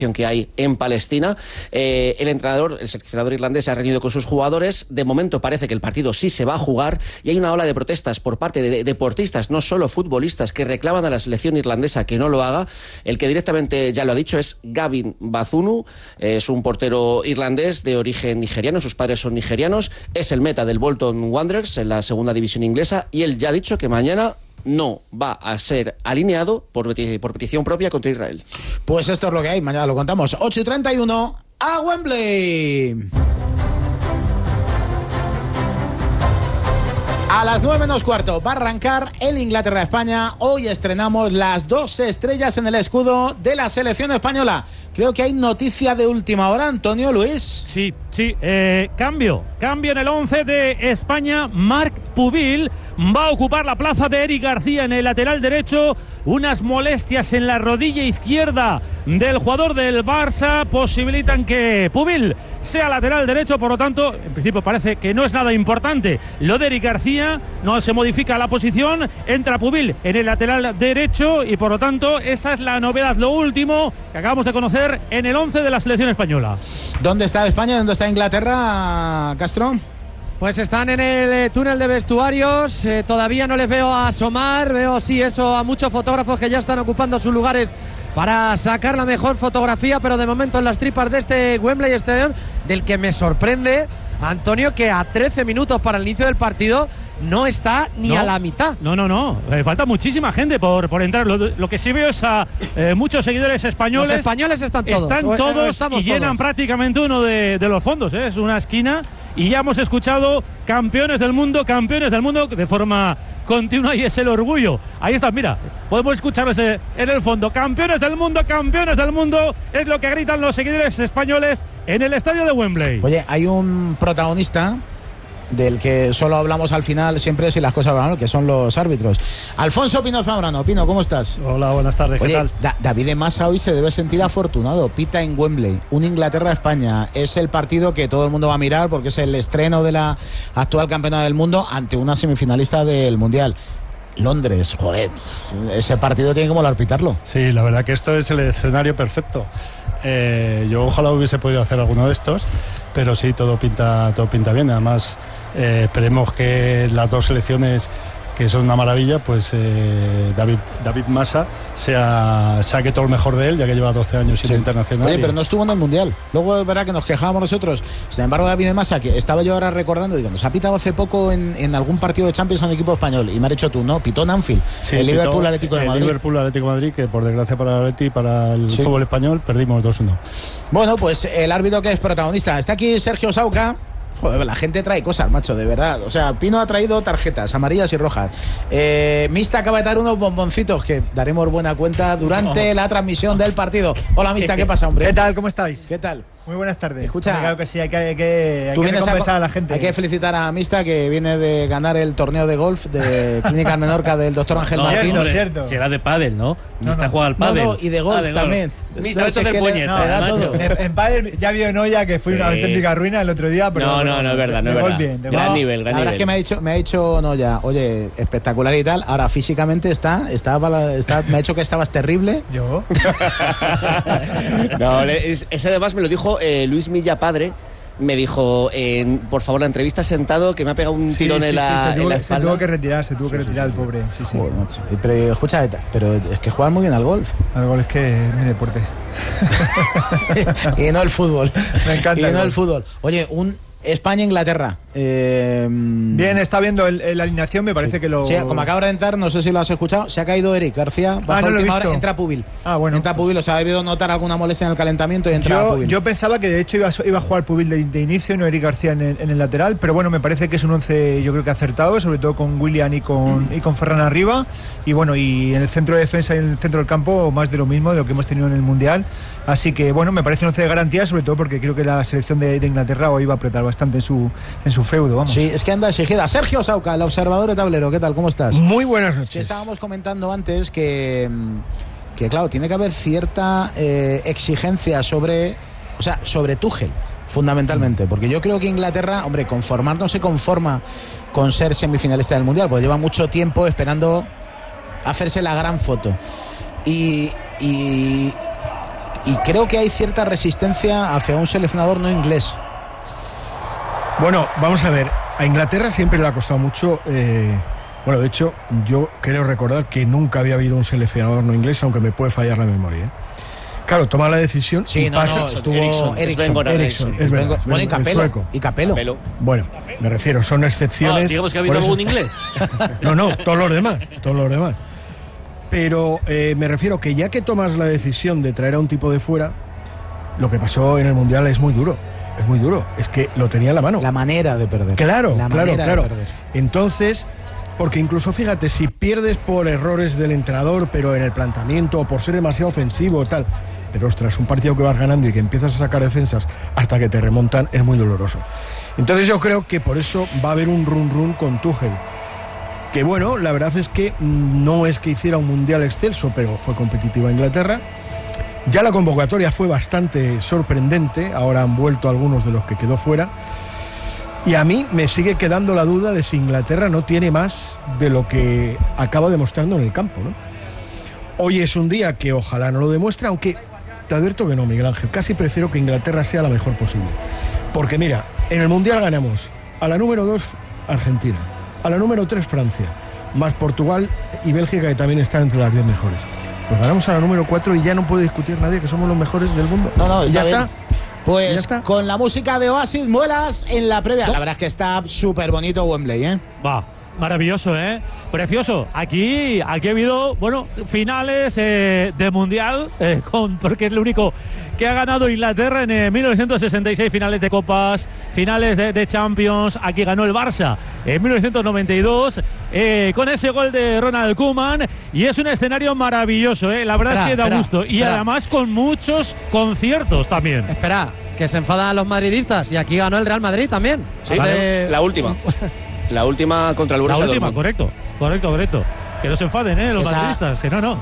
que hay en Palestina. El seleccionador irlandés se ha reunido con sus jugadores. De momento parece que el partido sí se va a jugar y hay una ola de protestas por parte de deportistas, no solo futbolistas, que reclaman a la selección irlandesa que no lo haga. El que directamente ya lo ha dicho es Gavin Bazunu, es un portero irlandés de origen nigeriano, sus padres son nigerianos, es el meta del Bolton Wanderers en la segunda división inglesa y él ya ha dicho que mañana no va a ser alineado por petición propia contra Israel. Pues esto es lo que hay, mañana lo contamos. 8:31 a Wembley. A las 9:15 va a arrancar el Inglaterra-España. Hoy estrenamos las 2 estrellas en el escudo de la selección española. Creo que hay noticia de última hora, Antonio, Luis. Sí, cambio en el 11 de España. Marc Pubil va a ocupar la plaza de Eric García en el lateral derecho. Unas molestias en la rodilla izquierda del jugador del Barça posibilitan que Pubil sea lateral derecho, por lo tanto, en principio parece que no es nada importante lo de Eric García, no se modifica la posición, entra Pubil en el lateral derecho y por lo tanto esa es la novedad, lo último que acabamos de conocer en el 11 de la selección española. ¿Dónde está España? ¿Dónde está Inglaterra, Castro? Pues están en el túnel de vestuarios, todavía no les veo asomar, veo a muchos fotógrafos que ya están ocupando sus lugares para sacar la mejor fotografía, pero de momento en las tripas de este Wembley Stadium, del que me sorprende, Antonio, que a 13 minutos para el inicio del partido no está ni a la mitad. No. Falta muchísima gente por entrar. Lo que sí veo es a muchos seguidores españoles. Los españoles están todos y llenan prácticamente uno de los fondos. Es una esquina y ya hemos escuchado campeones del mundo de forma continua y es el orgullo. Ahí está, mira, podemos escucharlos en el fondo. Campeones del mundo, es lo que gritan los seguidores españoles en el estadio de Wembley. Oye, hay un protagonista del que solo hablamos al final siempre si las cosas van mal, que son los árbitros. Alfonso Pino Zambrano. Pino, ¿cómo estás? Hola, buenas tardes. Oye, ¿qué tal? David Massa hoy se debe sentir afortunado. Pita en Wembley, un Inglaterra-España. Es el partido que todo el mundo va a mirar porque es el estreno de la actual campeona del mundo ante una semifinalista del Mundial. Londres, joder, ese partido tiene que molar pitarlo. Sí, la verdad que esto es el escenario perfecto. Yo ojalá hubiese podido hacer alguno de estos, pero sí, todo pinta bien. Además, esperemos que las dos selecciones, que son una maravilla, pues David Massa saque todo lo mejor de él, ya que lleva 12 años siendo internacional. Oye, pero no estuvo en el Mundial. Luego es verdad que nos quejábamos nosotros. Sin embargo, David Massa, que estaba yo ahora recordando, digo, nos ha pitado hace poco en algún partido de Champions a un equipo español, y me has dicho tú, ¿no? Pitó en Anfield, sí, el Liverpool Atlético de Madrid. El Liverpool Atlético de Madrid, que por desgracia para el Atleti y para el fútbol español perdimos 2-1. Bueno, pues el árbitro que es protagonista. Está aquí Sergio Sauca. Joder, la gente trae cosas, macho, de verdad. O sea, Pino ha traído tarjetas amarillas y rojas. Mista acaba de dar unos bomboncitos que daremos buena cuenta durante la transmisión del partido. Hola, Mista, ¿qué pasa, hombre? ¿Qué tal? ¿Cómo estáis? ¿Qué tal? Muy buenas tardes. Escucha, claro que sí, hay que recompensar a la gente. Hay que felicitar a Mista, que viene de ganar el torneo de golf de Clínica Menorca del doctor Ángel Martín. Cierto. Será de pádel, ¿no? Mista juega al pádel. No, y de golf también. Mista, eso de puñeta. En pádel ya vio Noya que fue una auténtica ruina el otro día, pero no es verdad, no es verdad. Bien, gran nivel. La verdad es que me ha dicho Noya, oye, espectacular y tal. Ahora físicamente me ha dicho que estabas terrible. ¿Yo? No, ese además me lo dijo Luis Milla padre. Me dijo, por favor, la entrevista sentado, que me ha pegado un tirón en la espalda. Se tuvo que retirar el pobre. Sí. Joder, macho. Pero escucha, pero es que juegan muy bien al golf. Al golf es que es mi deporte. Y no el fútbol. Me encanta. Y no el fútbol. Oye, un España-Inglaterra. Bien, está viendo la alineación, me parece que lo... Sí, como acaba de entrar, no sé si lo has escuchado, se ha caído Eric García, bajo última hora, entra Pubil. Bueno. Entra Pubil, o sea, ha debido notar alguna molestia en el calentamiento y entra Pubil. Yo pensaba que de hecho iba a jugar Pubil de inicio, no Eric García en el lateral, pero bueno, me parece que es un 11 yo creo que acertado, sobre todo con Willian y con Ferran arriba, y bueno, y en el centro de defensa y en el centro del campo más de lo mismo, de lo que hemos tenido en el Mundial. Así que bueno, me parece un 11 de garantía, sobre todo porque creo que la selección de Inglaterra hoy va a apretar bastante en su feudo, vamos. Sí, es que anda exigida. Sergio Sauca, el observador de tablero, ¿qué tal? ¿Cómo estás? Muy buenas noches. Es que estábamos comentando antes que claro, tiene que haber cierta exigencia sobre Tuchel, fundamentalmente, porque yo creo que Inglaterra, hombre, conformar no se conforma con ser semifinalista del Mundial, porque lleva mucho tiempo esperando hacerse la gran foto. Y y creo que hay cierta resistencia hacia un seleccionador no inglés. Bueno, vamos a ver, a Inglaterra siempre le ha costado mucho, bueno, de hecho, yo creo recordar que nunca había habido un seleccionador no inglés, aunque me puede fallar la memoria. Toma la decisión y pasa. Estuvo Eriksson. Bueno, y Capello. Bueno, me refiero, son excepciones. Digamos que ha habido algún inglés. No, todos los demás. Pero me refiero que ya que tomas la decisión de traer a un tipo de fuera, lo que pasó en el Mundial es muy duro. Es que lo tenía en la mano. La manera de perder. Claro. De perder. Entonces, porque incluso fíjate, si pierdes por errores del entrenador, pero en el planteamiento, o por ser demasiado ofensivo o tal, pero ostras, un partido que vas ganando y que empiezas a sacar defensas hasta que te remontan es muy doloroso. Entonces yo creo que por eso va a haber un run con Tuchel. Que bueno, la verdad es que no es que hiciera un mundial excelso, pero fue competitiva Inglaterra. Ya la convocatoria fue bastante sorprendente, ahora han vuelto algunos de los que quedó fuera. Y a mí me sigue quedando la duda de si Inglaterra no tiene más de lo que acaba demostrando en el campo, ¿no? Hoy es un día que ojalá no lo demuestre, aunque te advierto que no, Miguel Ángel. Casi prefiero que Inglaterra sea la mejor posible. Porque mira, en el Mundial ganamos a la número 2 Argentina, a la número 3 Francia, más Portugal y Bélgica, que también están entre las 10 mejores. Pues ganamos a la número 4 y ya no puede discutir nadie que somos los mejores del mundo. No, ya está. Pues con la música de Oasis, muelas en la previa. La verdad es que está súper bonito Wembley, ¿eh? Va. Maravilloso, precioso. Aquí ha habido, finales de Mundial, porque es lo único que ha ganado Inglaterra en 1966, finales de Copas, finales de Champions. Aquí ganó el Barça en 1992 con ese gol de Ronald Koeman, y es un escenario maravilloso, la verdad es que da gusto. Y además con muchos conciertos también. Espera, que se enfadan los madridistas, y aquí ganó el Real Madrid también. Sí, la última. La última contra el Borussia Dortmund. Correcto. Que no se enfaden, los madridistas, que no.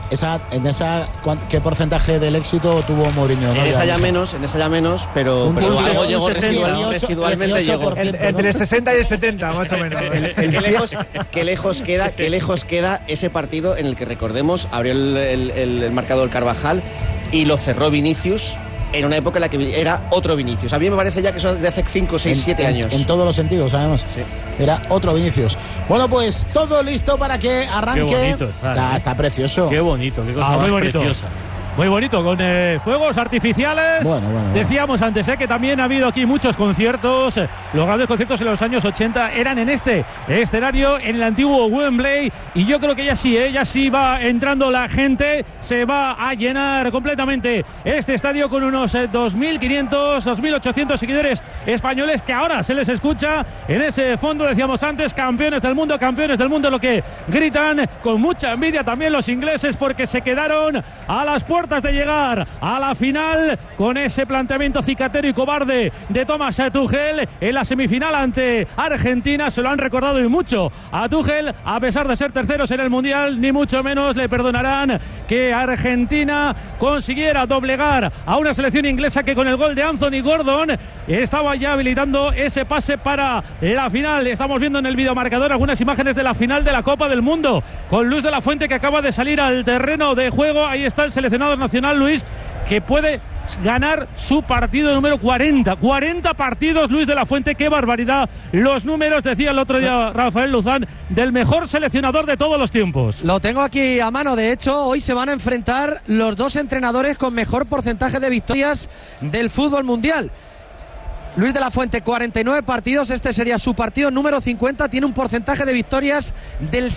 ¿Qué porcentaje del éxito tuvo Mourinho? En esa ya menos, pero algo llegó residualmente llegó. Entre el 60 y el 70, más o menos. Qué lejos queda ese partido en el que, recordemos, abrió el marcador Carvajal y lo cerró Vinicius. En una época en la que era otro Vinicius. A mí me parece ya que son desde hace 5, 6, 7 años. En todos los sentidos, además. Sí. Era otro Vinicius. Bueno, pues todo listo para que arranque. Qué bonito está precioso. Qué bonito, qué cosa más preciosa. Muy bonito, con fuegos artificiales. Bueno. Decíamos antes que también ha habido aquí muchos conciertos. Los grandes conciertos en los años 80 eran en este escenario, en el antiguo Wembley. Y yo creo que ya sí va entrando la gente. Se va a llenar completamente este estadio con unos 2.500, 2.800 seguidores españoles, que ahora se les escucha en ese fondo. Decíamos antes, campeones del mundo, lo que gritan con mucha envidia también los ingleses, porque se quedaron a las puertas de llegar a la final con ese planteamiento cicatero y cobarde de Thomas Tuchel en la semifinal ante Argentina. Se lo han recordado y mucho a Tuchel, a pesar de ser terceros en el Mundial, ni mucho menos le perdonarán que Argentina consiguiera doblegar a una selección inglesa que con el gol de Anthony Gordon estaba ya habilitando ese pase para la final. Estamos viendo en el videomarcador algunas imágenes de la final de la Copa del Mundo con Luis de la Fuente, que acaba de salir al terreno de juego. Ahí está el seleccionado nacional, Luis, que puede ganar su partido número 40 partidos, Luis de la Fuente. Qué barbaridad los números, decía el otro día Rafael Luzán, del mejor seleccionador de todos los tiempos. Lo tengo aquí a mano. De hecho, hoy se van a enfrentar los dos entrenadores con mejor porcentaje de victorias del fútbol mundial. Luis de la Fuente, 49 partidos, este sería su partido número 50, tiene un porcentaje de victorias del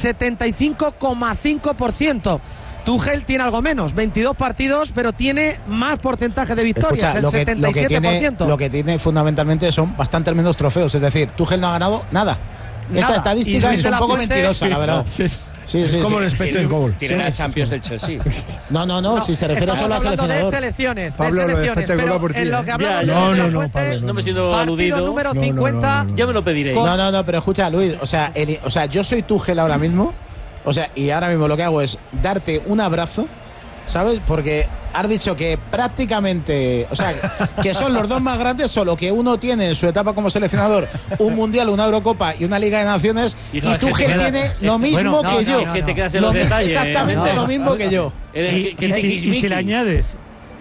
75,5%. Tuchel tiene algo menos, 22 partidos, pero tiene más porcentaje de victorias, el 77%. Lo que tiene fundamentalmente son bastantes menos trofeos, es decir, Tuchel no ha ganado nada. Esa estadística es un poco mentirosa, la verdad. Sí, como el Expected Goal. Tiene la Champions del Chelsea. No, si se refiere solo a seleccionador. De selecciones, Pablo, pero en lo que hablamos de Pablo, no me siento aludido. Número 50, yo me lo pediré. No, pero escucha, Luis, o sea, yo soy Tuchel ahora mismo, y ahora mismo lo que hago es darte un abrazo, ¿sabes? Porque has dicho que prácticamente, que son los dos más grandes, solo que uno tiene en su etapa como seleccionador un Mundial, una Eurocopa y una Liga de Naciones, y Tuchel tiene lo mismo que yo. Que te quedas en los detalles. Exactamente lo mismo que yo. Y si le añades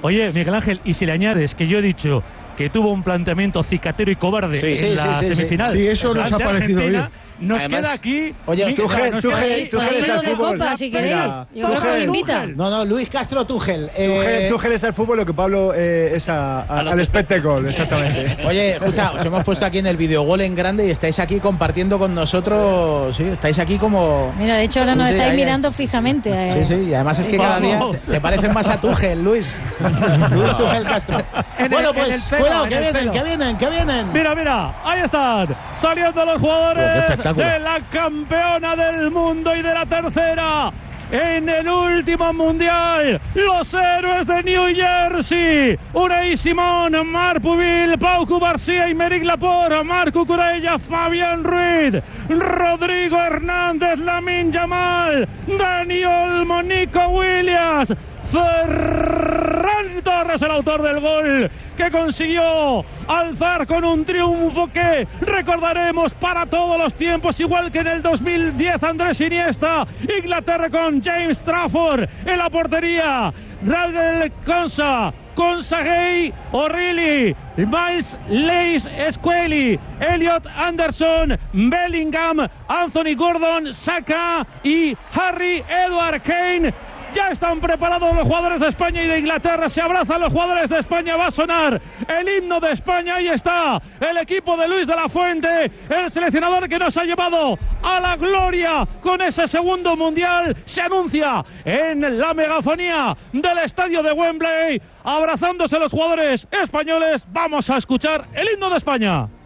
Oye, Miguel Ángel, y si le añades que yo he dicho que tuvo un planteamiento cicatero y cobarde en la semifinal. Sí, eso nos ha parecido bien. Nos Además, queda aquí. Oye, Tuchel es al de fútbol. copa, si queréis. Yo creo que lo invita. No, Luis Castro Tuchel. Tuchel es al fútbol lo que Pablo es al espectáculo, exactamente. Oye, escucha, os hemos puesto aquí en el videogol en grande y estáis aquí compartiendo con nosotros. Sí, estáis aquí como. Mira, de hecho ahora nos estáis mirando fijamente. Sí, y además es que cada día te parecen más a Tuchel, Luis. Luis Tuchel Castro. Bueno, pues, cuidado, que vienen. Mira, ahí están. Saliendo los jugadores de la campeona del mundo y de la tercera en el último mundial, los héroes de New Jersey: Unai Simón, Marc Pubil, Pau Cubarsí, Aymeric Laporte, Marc Cucurella, Fabián Ruiz, Rodrigo Hernández, Lamine Yamal, Dani Olmo, Nico Williams, Ferran Torres, el autor del gol, que consiguió alzar con un triunfo que recordaremos para todos los tiempos, igual que en el 2010 Andrés Iniesta. Inglaterra con James Trafford en la portería, Radel Konsa, Gay, O'Reilly, Miles Leis Squeli, Elliot Anderson, Bellingham, Anthony Gordon, Saka y Harry Edward Kane. Ya están preparados los jugadores de España y de Inglaterra. Se abrazan los jugadores de España. Va a sonar el himno de España. Ahí está el equipo de Luis de la Fuente, el seleccionador que nos ha llevado a la gloria con ese segundo mundial. Se anuncia en la megafonía del estadio de Wembley. Abrazándose los jugadores españoles. Vamos a escuchar el himno de España.